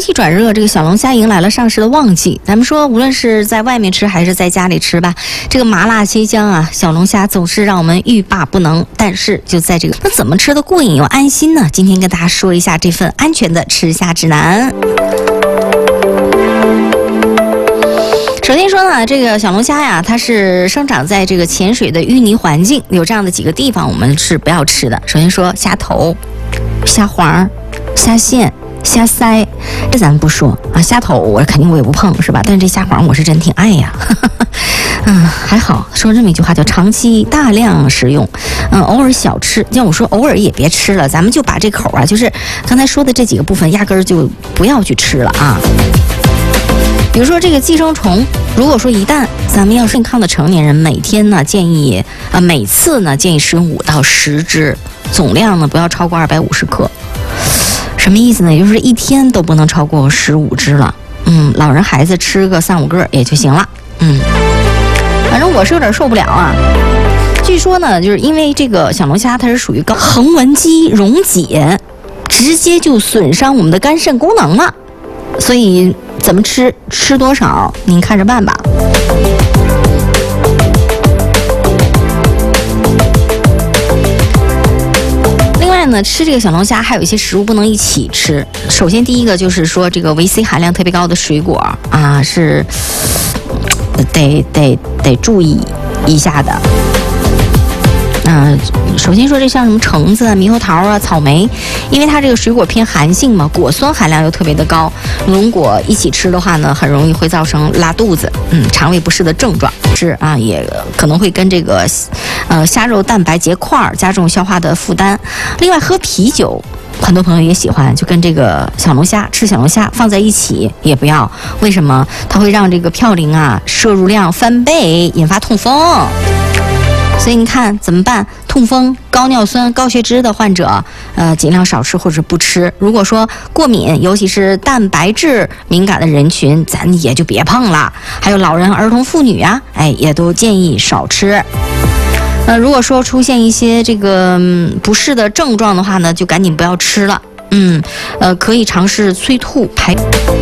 气转热，这个小龙虾迎来了上市的旺季。咱们说，无论是在外面吃还是在家里吃吧，这个麻辣鲜香啊，小龙虾总是让我们欲罢不能。但是就在这个，那怎么吃得过瘾又安心呢？今天跟大家说一下这份安全的吃虾指南。首先说呢，这个小龙虾呀，它是生长在这个浅水的淤泥环境，有这样的几个地方我们是不要吃的。首先说虾头、虾黄、虾线、虾腮，这咱们不说啊。虾头我肯定我也不碰，是吧？但是这虾黄我是真挺爱呀。还好说这么一句话叫长期大量食用，偶尔小吃。像我说偶尔也别吃了，咱们就把这口啊，就是刚才说的这几个部分，压根儿就不要去吃了啊。比如说这个寄生虫，如果说一旦咱们要是健康的成年人，每天呢建议每次呢建议食用5到10只，总量呢不要超过250克。什么意思呢？也就是一天都不能超过15只了。老人孩子吃个3、5个也就行了。反正我是有点受不了啊。据说呢，就是因为这个小龙虾它是属于高横纹肌溶解，直接就损伤我们的肝肾功能了，所以怎么吃多少您看着办吧。另外呢，吃这个小龙虾还有一些食物不能一起吃。首先第一个就是说这个维 C 含量特别高的水果啊，是得注意一下的。首先说这像什么橙子、猕猴桃啊、草莓，因为它这个水果偏寒性嘛，果酸含量又特别的高，如果一起吃的话呢，很容易会造成拉肚子、肠胃不适的症状。也可能会跟这个虾肉蛋白结块，加重消化的负担。另外喝啤酒，很多朋友也喜欢，就跟这个小龙虾吃小龙虾放在一起也不要。为什么？它会让这个嘌呤啊摄入量翻倍，引发痛风。所以你看怎么办？痛风、高尿酸、高血脂的患者，尽量少吃或者不吃。如果说过敏，尤其是蛋白质敏感的人群，咱也就别碰了。还有老人、儿童、妇女啊，也都建议少吃。如果说出现一些这个不适的症状的话呢，就赶紧不要吃了。可以尝试催吐排。